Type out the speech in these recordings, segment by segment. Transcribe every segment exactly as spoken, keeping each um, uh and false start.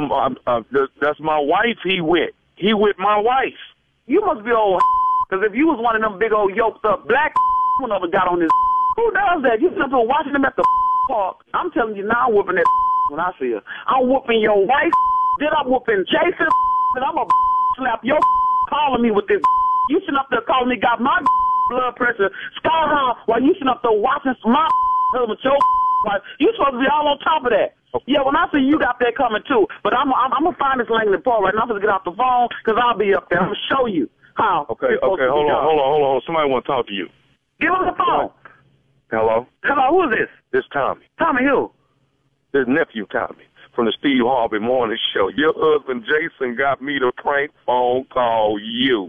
um, um, uh, that's, that's my wife he with. He with my wife. You must be old, because if you was one of them big old yoked up black who never got on this, who does that? You sit there watching them at the park. I'm telling you now, I'm whooping that when I see her. I'm whooping your wife, then I'm whooping Jason, and I'm going to slap your calling me with this. You sitting up there calling me, got my blood pressure sky high, while you sitting up there watching my with your wife. You supposed to be all on top of that. Yeah, when I see you got that coming too. But I'm I'm, I'm going to find this Langley Paul right now. I'm going to get off the phone because I'll be up there. I'm going to show you how. Okay, okay, hold on, hold on, hold on. Somebody want to talk to you. Give him the phone. Hello? Hello, who is this? This Tommy. Tommy who? This nephew Tommy from the Steve Harvey Morning Show. Your husband Jason got me to prank phone call you.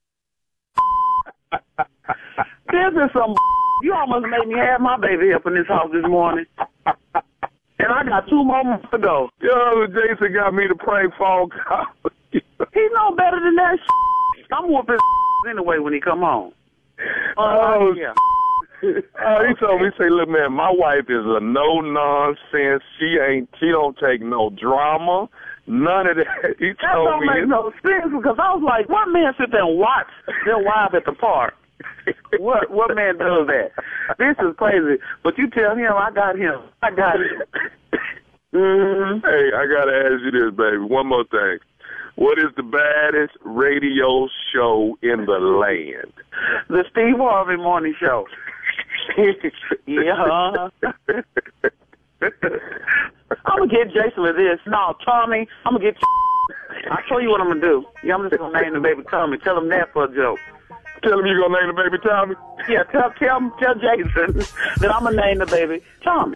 This is some you almost made me have my baby up in this house this morning. And I got two more months to go. Yo, Jason got me to prank phone call. He know better than that. I'm whooping anyway when he come home. Uh, oh, yeah. uh, he told me, he say, look, man, my wife is a no-nonsense. She ain't, she don't take no drama, none of that. He that told don't me. make no sense because I was like, what man sit there and watch their wife at the park? What what man does that? This is crazy. But you tell him I got him. I got him. Mm-hmm. Hey, I got to ask you this, baby. One more thing. What is the baddest radio show in the land? The Steve Harvey Morning Show. Yeah. I'm going to get Jason with this. No, Tommy, I'm going to get you. I'll show you what I'm going to do. Yeah, I'm just going to name the baby Tommy. Tell him that for a joke. Tell him you're going to name the baby Tommy? Yeah, tell, tell, tell Jason that I'm going to name the baby Tommy.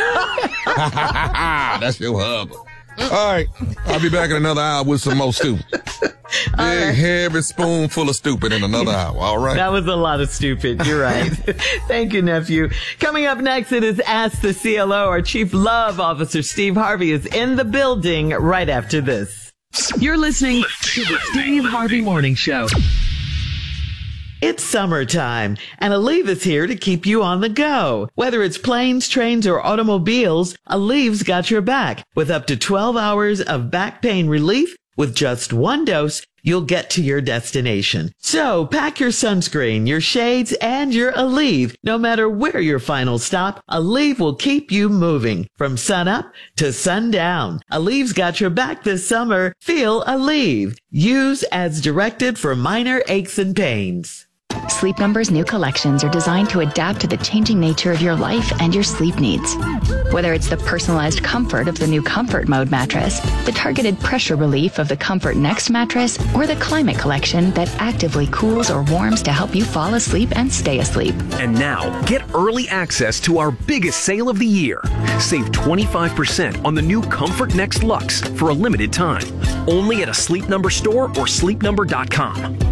That's your hub. All right. I'll be back in another hour with some more stupid. Big, right. heavy spoonful of stupid in another hour. All right. That was a lot of stupid. You're right. Thank you, nephew. Coming up next, it is Ask the C L O. Our Chief Love Officer, Steve Harvey, is in the building right after this. You're listening to the Steve Harvey Morning Show. It's summertime, and Aleve is here to keep you on the go. Whether it's planes, trains, or automobiles, Aleve's got your back. With up to twelve hours of back pain relief, with just one dose, you'll get to your destination. So pack your sunscreen, your shades, and your Aleve. No matter where your final stop, Aleve will keep you moving from sun up to sundown. Aleve's got your back this summer. Feel Aleve. Use as directed for minor aches and pains. Sleep Number's new collections are designed to adapt to the changing nature of your life and your sleep needs. Whether it's the personalized comfort of the new Comfort Mode mattress, the targeted pressure relief of the Comfort Next mattress, or the Climate Collection that actively cools or warms to help you fall asleep and stay asleep. And now, get early access to our biggest sale of the year. Save twenty-five percent on the new Comfort Next Luxe for a limited time. Only at a Sleep Number store or sleep number dot com.